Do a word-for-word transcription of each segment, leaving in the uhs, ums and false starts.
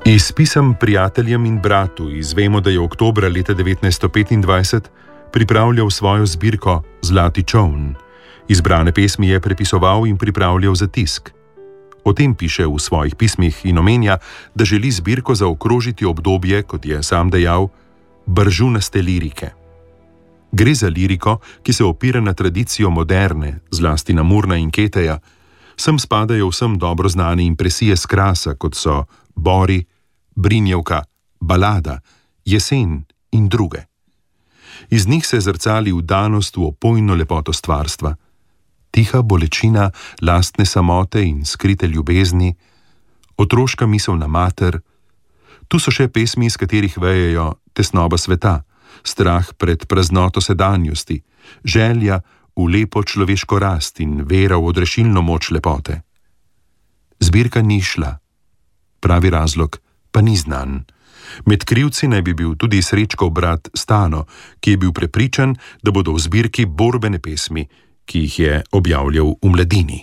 Iz pisem prijateljem in bratu izvemo, da je oktobra leta devetnajststo petindvajset pripravljal svojo zbirko Zlati čoln. Izbrane pesmi je prepisoval in pripravljal za tisk. O tem piše v svojih pismih in omenja, da želi zbirko zaokrožiti obdobje, kot je sam dejal, bržunaste lirike. Gre za liriko, ki se opira na tradicijo moderne, zlasti na Murna in Keteja. Sem spadajo vsem dobro znane impresije s Krasa, kot so Bori, Brinjevka, Balada, Jesen in druge. Iz njih se zrcali vdanost v opojno lepoto stvarstva, tiha bolečina lastne samote in skrite ljubezni, otroška misel na mater. Tu so še pesmi, iz katerih vejejo tesnoba sveta, strah pred praznoto sedanjosti, želja v lepo človeško rast in vera v odrešilno moč lepote. Zbirka ni šla, pravi razlog pa ni znan. Med krivci naj bi bil tudi Srečkov brat Stano, ki je bil prepričan, da bodo v zbirki borbene pesmi, ki jih je objavljal v mladini.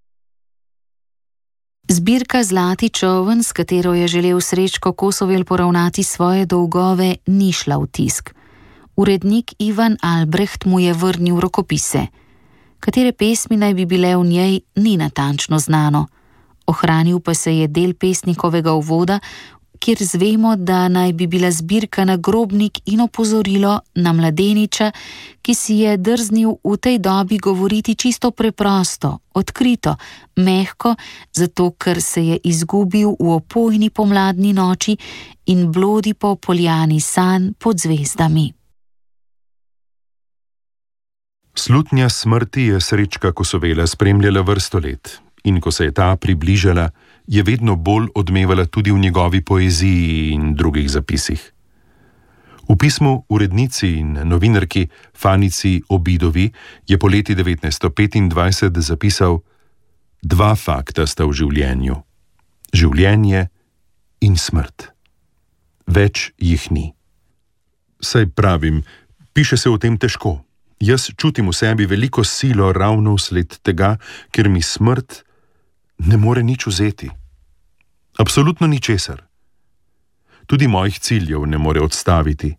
Zbirka Zlati čoln, s katero je želel Srečko Kosovel poravnati svoje dolgove, ni šla v tisk. Urednik Ivan Albrecht mu je vrnil rokopise. Katere pesmi naj bi bile v njej, ni natančno znano. Ohranil pa se je del pesnikovega uvoda, kjer zvemo, da naj bi bila zbirka nagrobnik in opozorilo na mladeniča, ki si je drznil v tej dobi govoriti čisto preprosto, odkrito, mehko, zato ker se je izgubil v opojni pomladni noči in blodi po poljani sanj pod zvezdami. Slutnja smrti je Srečka Kosovela spremljala vrsto let in ko se je ta približala, je vedno bolj odmevala tudi v njegovi poeziji in drugih zapisih. V pismu urednici in novinarki Fanici Obidovi je poleti devetnajststo petindvajset zapisal: Dva fakta sta v življenju. Življenje in smrt. Več jih ni. Saj pravim, piše se o tem težko. Jaz čutim v sebi veliko silo ravno vsled tega, ker mi smrt ne more nič vzeti. Absolutno ničesar. Tudi mojih ciljev ne more odstaviti.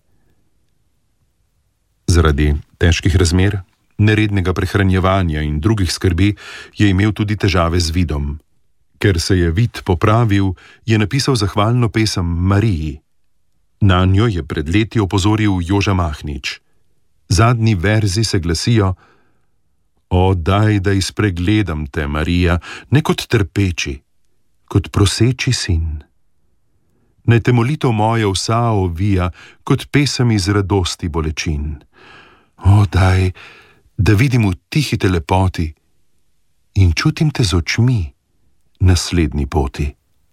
Zaradi težkih razmer, nerednega prehranjevanja in drugih skrbi je imel tudi težave z vidom. Ker se je vid popravil, je napisal zahvalno pesem Mariji. Na njo je pred leti opozoril Joža Mahnič. Zadnji verzi se glasijo: O, daj, da izpregledam te, Marija, ne kot trpeči, kot proseči sin. Naj te molitev moja vsa ovija, kot pesem iz radosti bolečin. O, daj, da vidim v tihi te lepoti in čutim te z očmi na slednji poti.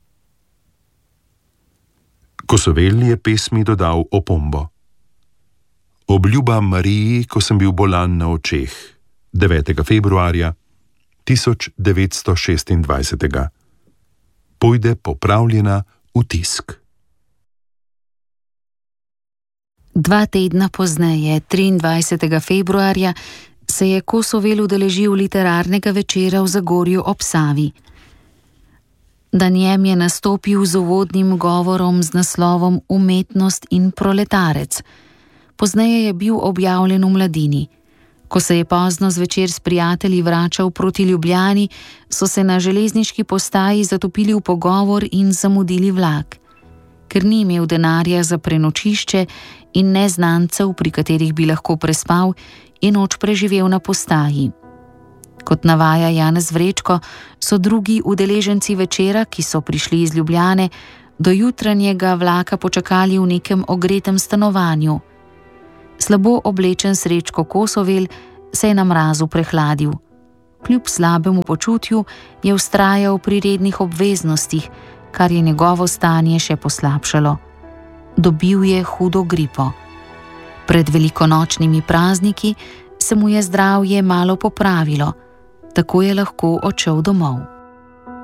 Kosovel je pesmi dodal opombo. Obljuba Mariji, ko sem bil bolan na očeh, devetega februarja tisoč devetsto šestindvajset. Pojde popravljena v tisk. Dva tedna pozneje, triindvajsetega februarja, se je Kosovel udeležil literarnega večera v Zagorju ob Savi. Na njem je nastopil z uvodnim govorom z naslovom Umetnost in proletarec. Pozneje je bil objavljen v Mladini. Ko se je pozno zvečer s prijatelji vračal proti Ljubljani, so se na železniški postaji zatopili v pogovor in zamudili vlak. Ker ni imel denarja za prenočišče in neznancev, pri katerih bi lahko prespal, je noč preživel na postaji. Kot navaja Janez Vrečko, so drugi udeleženci večera, ki so prišli iz Ljubljane, do jutranjega vlaka počakali v nekem ogretem stanovanju. Slabo oblečen Srečko Kosovel se je na mrazu prehladil. Kljub slabemu počutju je vztrajal pri rednih obveznostih, kar je njegovo stanje še poslabšalo. Dobil je hudo gripo. Pred velikonočnimi prazniki se mu je zdravje malo popravilo, tako je lahko odšel domov.